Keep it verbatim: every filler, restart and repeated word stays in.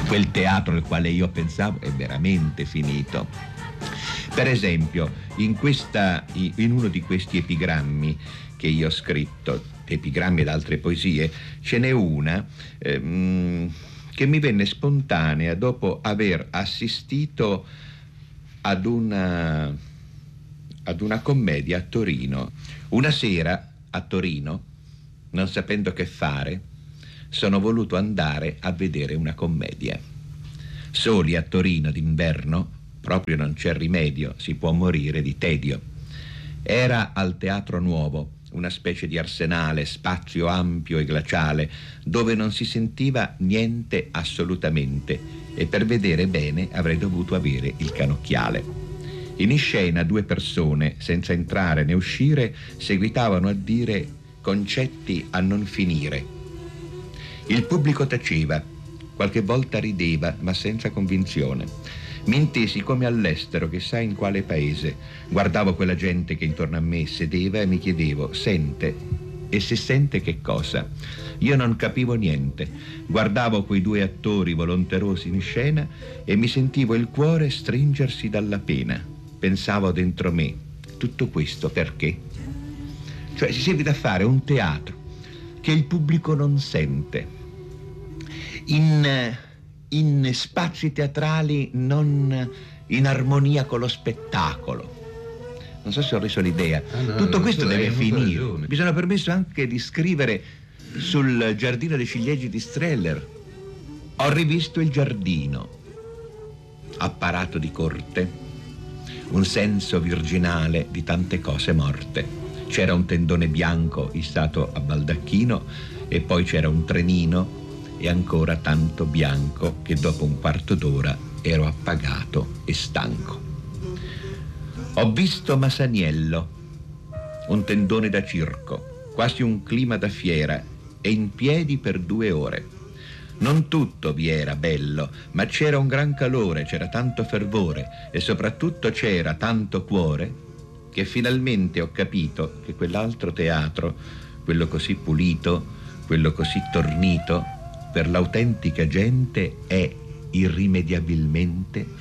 quel teatro al quale io pensavo è veramente finito. Per esempio, in, questa, in uno di questi epigrammi che io ho scritto, epigrammi ed altre poesie, ce n'è una ehm, che mi venne spontanea dopo aver assistito ad una, ad una commedia a Torino. Una sera a Torino, non sapendo che fare, sono voluto andare a vedere una commedia. Soli a Torino d'inverno, proprio non c'è rimedio, si può morire di tedio. Era al Teatro Nuovo, una specie di arsenale, spazio ampio e glaciale, dove non si sentiva niente assolutamente, e per vedere bene avrei dovuto avere il canocchiale. In scena due persone, senza entrare né uscire, seguitavano a dire concetti a non finire. Il pubblico taceva, qualche volta rideva, ma senza convinzione. Mi intesi come all'estero, chissà in quale paese. Guardavo quella gente che intorno a me sedeva e mi chiedevo: sente? E se sente che cosa? Io non capivo niente. Guardavo quei due attori volonterosi in scena e mi sentivo il cuore stringersi dalla pena. Pensavo dentro me: tutto questo perché? Cioè si seguita a fare un teatro che il pubblico non sente, in, in spazi teatrali non in armonia con lo spettacolo. Non so se ho reso l'idea. Ah, no, tutto questo deve finire. Ragione. Mi sono permesso anche di scrivere sul Giardino dei ciliegi di Streller. Ho rivisto il giardino, apparato di corte, un senso virginale di tante cose morte. C'era un tendone bianco issato a baldacchino e poi c'era un trenino e ancora tanto bianco che dopo un quarto d'ora ero appagato e stanco. Ho visto Masaniello, un tendone da circo, quasi un clima da fiera, e in piedi per due ore. Non tutto vi era bello, ma c'era un gran calore, c'era tanto fervore e soprattutto c'era tanto cuore, che finalmente ho capito che quell'altro teatro, quello così pulito, quello così tornito, per l'autentica gente è irrimediabilmente